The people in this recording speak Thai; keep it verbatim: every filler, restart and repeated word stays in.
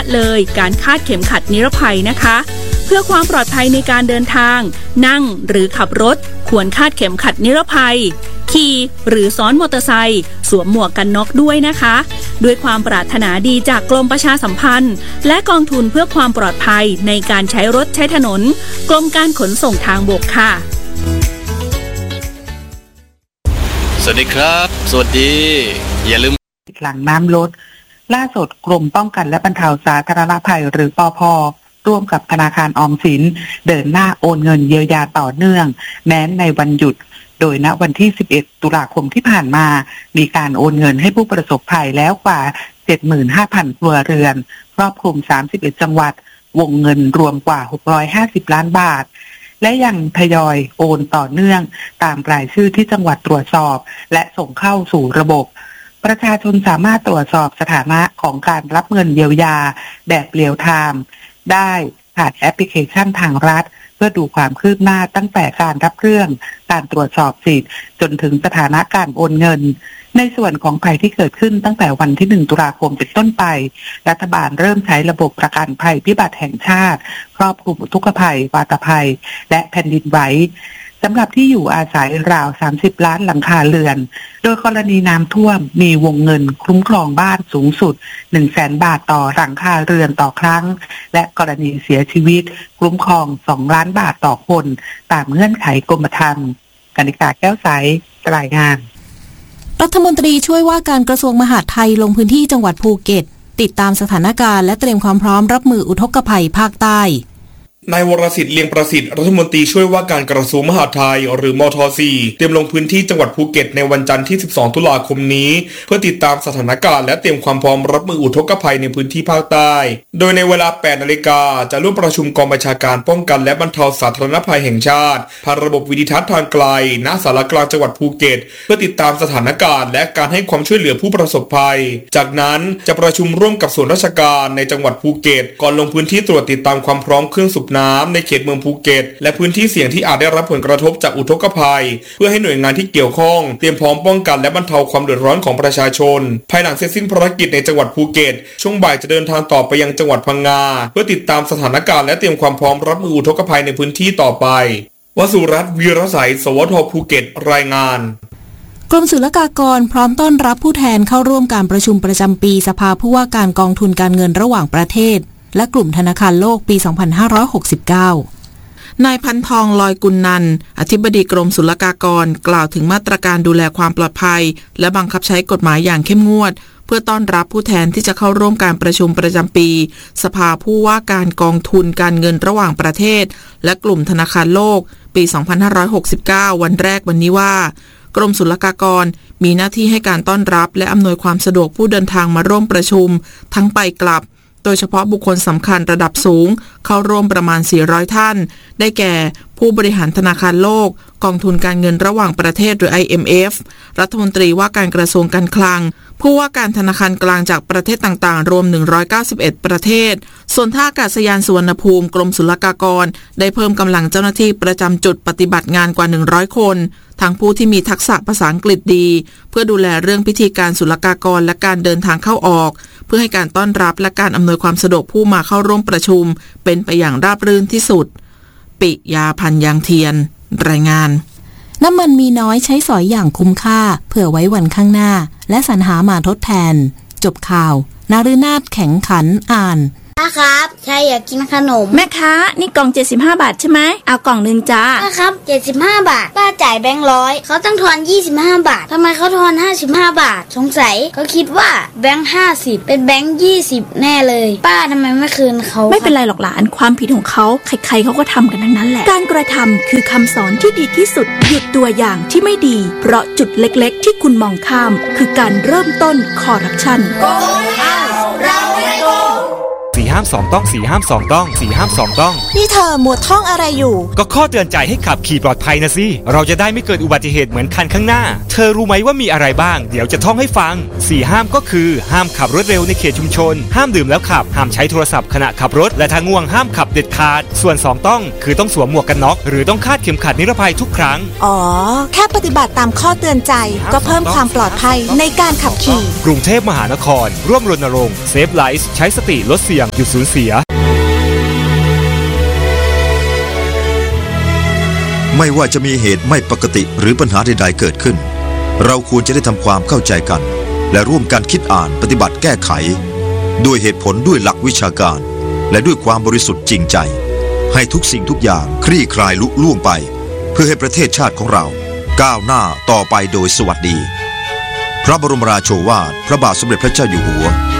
ดเลยการคาดเข็มขัดนิรภัยนะคะเพื่อความปลอดภัยในการเดินทางนั่งหรือขับรถควรคาดเข็มขัดนิรภัยขี่หรือซ้อนมอเตอร์ไซค์สวมหมวกกันน็อกด้วยนะคะด้วยความปรารถนาดีจากกรมประชาสัมพันธ์และกองทุนเพื่อความปลอดภัยในการใช้รถใช้ถนนกรมการขนส่งทางบกค่ะสวัสดีครับสวัสดีอย่าลืมหลังน้ำลดล่าสุดกรมป้องกันและบรรเทาสาธารณภัยหรือปภ.ร่วมกับธนาคารออมสินเดินหน้าโอนเงินเยียวยาต่อเนื่องแม้ในวันหยุดโดยณวันที่สิบเอ็ดตุลาคมที่ผ่านมามีการโอนเงินให้ผู้ประสบภัยแล้วกว่า เจ็ดหมื่นห้าพัน ครัวเรือนครอบคลุมสามสิบเอ็ดจังหวัดวงเงินรวมกว่าหกร้อยห้าสิบล้านบาทและยังทยอยโอนต่อเนื่องตามรายชื่อที่จังหวัดตรวจสอบและส่งเข้าสู่ระบบประชาชนสามารถตรวจสอบสถานะของการรับเงินเยียวยาแบบเรียลไทม์ได้ผ่านแอปพลิเคชันทางรัฐเพื่อดูความคืบหน้าตั้งแต่การรับเรื่องการตรวจสอบสิทธิ์จนถึงสถานะการโอนเงินในส่วนของภัยที่เกิดขึ้นตั้งแต่วันที่หนึ่งตุลาคมเป็นต้นไปรัฐบาลเริ่มใช้ระบบประกันภัยพิบัติแห่งชาติครอบคลุมอุทกภัยวาตภัยและแผ่นดินไหวสำหรับที่อยู่อาศัยราวสามสิบล้านหลังคาเรือนโดยกรณีน้ำท่วมมีวงเงินคุ้มครองบ้านสูงสุด หนึ่งแสน บาทต่อหลังคาเรือนต่อครั้งและกรณีเสียชีวิตคุ้มครองสองล้านบาทต่อคนตามเงื่อนไขกรมธรรม์กนิกาแก้วใสรายงานรัฐมนตรีช่วยว่าการกระทรวงมหาดไทยลงพื้นที่จังหวัดภูเก็ตติดตามสถานการณ์และเตรียมความพร้อมรับมืออุทกภัยภาคใต้นายวรสิทธิ์เลียงประสิทธิ์รัฐมนตรีช่วยว่าการกระทรวงมหาดไทยหรือมท.สี่ เตรียมลงพื้นที่จังหวัดภูเก็ตในวันจันทร์ที่สิบสองตุลาคมนี้เพื่อติดตามสถานการณ์และเตรียมความพร้อมรับมืออุทกภัยในพื้นที่ภาคใต้โดยในเวลา แปดนาฬิกาจะร่วมประชุมกองบัญชาการป้องกันและบรรเทาสาธารณภัยแห่งชาติผ่านระบบวิดิทัศน์ทางไกลณศาลากลางจังหวัดภูเก็ตเพื่อติดตามสถานการณ์และการให้ความช่วยเหลือผู้ประสบภัยจากนั้นจะประชุมร่วมกับส่วนราชการในจังหวัดภูเก็ตก่อนลงพื้นที่ตรวจติดตามความพร้อมเครื่องสูบน้ำในเขตเมืองภูเก็ตและพื้นที่เสี่ยงที่อาจได้รับผลกระทบจากอุทกภัยเพื่อให้หน่วยงานที่เกี่ยวข้องเตรียมพร้อมป้องกันและบรรเทาความเดือดร้อนของประชาชนภายหลังเสร็จสิ้นภารกิจในจังหวัดภูเก็ตช่วงบ่ายจะเดินทางต่อไปยังจังหวัดพังงาเพื่อติดตามสถานการณ์และเตรียมความพร้อมรับมืออุทกภัยในพื้นที่ต่อไปวสุรัตน์วีรไสยสวทภูเก็ตรายงานกรมศุลกากรพร้อมต้อนรับผู้แทนเข้าร่วมการประชุมประจำปีสภาผู้ว่าการกองทุนการเงินระหว่างประเทศและกลุ่มธนาคารโลกปีสองพันห้าร้อยหกสิบเก้านายพันทองลอยกุลนันท์อธิบดีกรมศุลกากรกล่าวถึงมาตรการดูแลความปลอดภัยและบังคับใช้กฎหมายอย่างเข้มงวดเพื่อต้อนรับผู้แทนที่จะเข้าร่วมการประชุมประจำปีสภาผู้ว่าการกองทุนการเงินระหว่างประเทศและกลุ่มธนาคารโลกปีสองพันห้าร้อยหกสิบเก้าวันแรกวันนี้ว่ากรมศุลกากรมีหน้าที่ให้การต้อนรับและอำนวยความสะดวกผู้เดินทางมาร่วมประชุมทั้งไปกลับโดยเฉพาะบุคคลสำคัญระดับสูงเข้าร่วมประมาณสี่ร้อยท่านได้แก่ผู้บริหารธนาคารโลกกองทุนการเงินระหว่างประเทศหรือ ไอ เอ็ม เอฟ รัฐมนตรีว่าการกระทรวงการคลังผู้ว่าการธนาคารกลางจากประเทศต่างๆรวมหนึ่งร้อยเก้าสิบเอ็ดประเทศส่วนท่าอากาศยานสุวรรณภูมิกรมศุลกากรได้เพิ่มกำลังเจ้าหน้าที่ประจำจุดปฏิบัติงานกว่าหนึ่งร้อยคนทั้งผู้ที่มีทักษะภาษาอังกฤษดีเพื่อดูแลเรื่องพิธีการศุลกากรและการเดินทางเข้าออกเพื่อให้การต้อนรับและการอำนวยความสะดวกผู้มาเข้าร่วมประชุมเป็นไปอย่างราบรื่นที่สุดปิยาพันธ์ยางเทียนรายงานน้ำมันมีน้อยใช้สอยอย่างคุ้มค่าเพื่อไว้วันข้างหน้าและสรรหามาทดแทนจบข่าวนาฤนาถแข็งขันอ่านป้าครับใช่อยากกินขนมแม่ค้านี่กล่องเจ็ดสิบห้าบาทใช่ไหมเอากล่องนึงจ้าป้าครับเจ็ดสิบห้าบาทป้าจ่ายแบงค์ร้อยเขาต้องทอนยี่สิบห้าบาททำไมเขาทอนห้าสิบห้าบาทสงสัยเขาคิดว่าแบงค์ห้าสิบเป็นแบงค์ยี่สิบแน่เลยป้าทำไมไม่คืนเขาไม่เป็นไรหรอกหลานความผิดของเขาใครๆเขาก็ทำกันทั้งนั้นแหละการกระทำคือคำสอนที่ดีที่สุดหยุดตัวอย่างที่ไม่ดีเพราะจุดเล็กๆที่คุณมองข้ามคือการเริ่มต้นคอร์รัปชันโกงเอาเราไม่โกงสี่ห้ามสองต้องสี่ห้ามสองต้องสี่ห้ามสองต้องนี่เธอหมวดท่องอะไรอยู่ก็ข้อเตือนใจให้ขับขี่ปลอดภัยนะสิเราจะได้ไม่เกิดอุบัติเหตุเหมือนคันข้างหน้าเธอรู้ไหมว่ามีอะไรบ้างเดี๋ยวจะท่องให้ฟังสี่ห้ามก็คือห้ามขับรถเร็วในเขตชุมชนห้ามดื่มแล้วขับห้ามใช้โทรศัพท์ขณะขับรถและถ้าง่วงห้ามขับเด็ดขาดส่วนสองต้องคือต้องสวมหมวกกันน็อกหรือต้องคาดเข็มขัดนิรภัยทุกครั้งอ๋อแค่ปฏิบัติตามข้อเตือนใจก็เพิ่มความปลอดภัยในการขับขี่กรุงเทพมหานครร่วมรณรงค์เซฟไลฟ์ใช้สติลดเสี่ยงหยุดสูญเสียไม่ว่าจะมีเหตุไม่ปกติหรือปัญหาใดๆเกิดขึ้นเราควรจะได้ทำความเข้าใจกันและร่วมกันคิดอ่านปฏิบัติแก้ไขด้วยเหตุผลด้วยหลักวิชาการและด้วยความบริสุทธิ์จริงใจให้ทุกสิ่งทุกอย่างคลี่คลายลุล่วงไปเพื่อให้ประเทศชาติของเราก้าวหน้าต่อไปโดยสวัสดีพระบรมราโชวาทพระบาทสมเด็จพระเจ้าอยู่หัว